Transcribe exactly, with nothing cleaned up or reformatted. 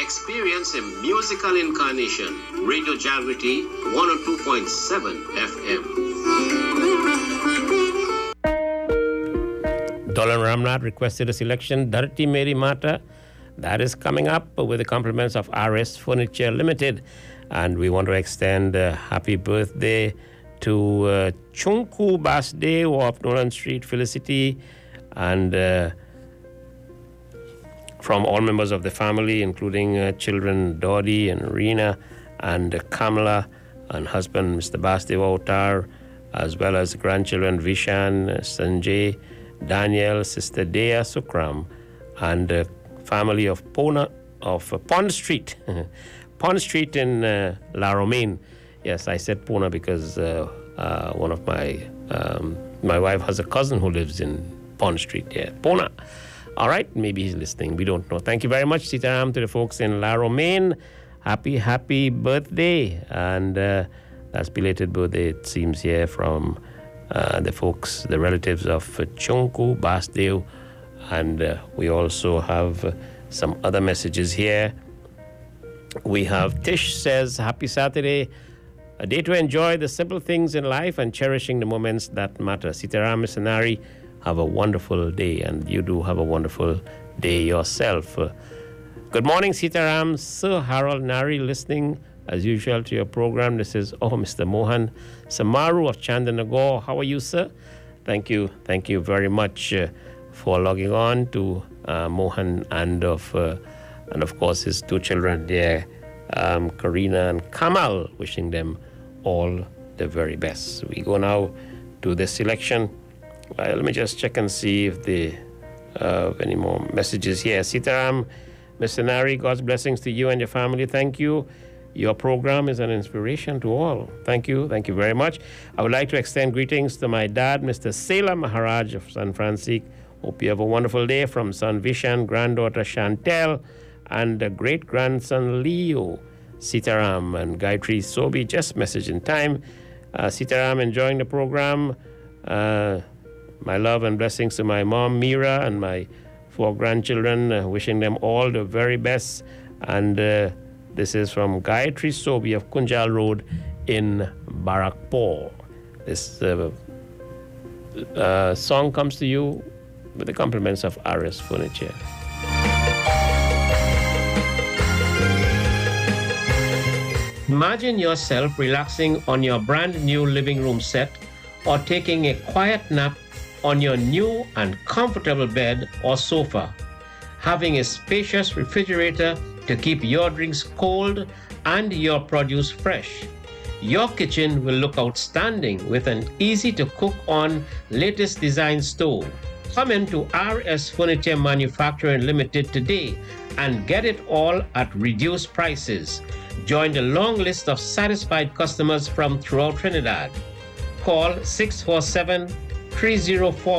Experience a musical incarnation. Radio Jagriti one oh two point seven F M. Dolan Ramnath requested a selection, Dharti Meri Mata. That is coming up with the compliments of R S Furniture Limited. And we want to extend a happy birthday to uh, Chunku Basdeo of Nolan Street, Felicity, and uh, from all members of the family, including uh, children Dodi and Rina and uh, Kamala, and husband Mister Basdeo Otar, as well as grandchildren Vishan, uh, Sanjay, Daniel, Sister Dea Sukram, and uh, family of Pona of uh, Pond Street, Pond Street in uh, La Romaine. Yes, I said Pona because uh, uh, one of my um, my wife has a cousin who lives in Pond Street. Yeah, Pona. All right, maybe he's listening. We don't know. Thank you very much, Sitaram, to the folks in La Romaine. Happy, happy birthday, and uh, that's belated birthday. It seems here from uh, the folks, the relatives of uh, Chunku Basdeo. And uh, we also have uh, some other messages here. We have Tish says, happy Saturday, a day to enjoy the simple things in life and cherishing the moments that matter. Sitaram Missionary, have a wonderful day, and you do have a wonderful day yourself. Uh, good morning, Sitaram. Sir Harold Nari listening, as usual, to your program. This is, oh, Mister Mohan Samaru of Chandanagar. How are you, sir? Thank you. Thank you very much. Uh, for logging on to uh, Mohan and of uh, and of course his two children there, um, Karina and Kamal, wishing them all the very best. We go now to the selection. Uh, let me just check and see if the uh, any more messages here. Sitaram Missionary, God's blessings to you and your family. Thank you. Your program is an inspiration to all. Thank you. Thank you very much. I would like to extend greetings to my dad, Mister Sela Maharaj of San Francisco. Hope you have a wonderful day, from son Vishan, granddaughter Chantel, and great-grandson Leo. Sitaram and Gayatri Sobi, just message in time. Uh, Sitaram enjoying the program. Uh, my love and blessings to my mom, Mira, and my four grandchildren, uh, wishing them all the very best. And uh, this is from Gayatri Sobi of Kunjal Road in Barakpur. This uh, uh, song comes to you with the compliments of R S Furniture. Imagine yourself relaxing on your brand new living room set, or taking a quiet nap on your new and comfortable bed or sofa. Having a spacious refrigerator to keep your drinks cold and your produce fresh. Your kitchen will look outstanding with an easy-to-cook-on latest design stove. Come into R S Furniture Manufacturing Limited today and get it all at reduced prices. Join the long list of satisfied customers from throughout Trinidad. Call six four seven, three oh four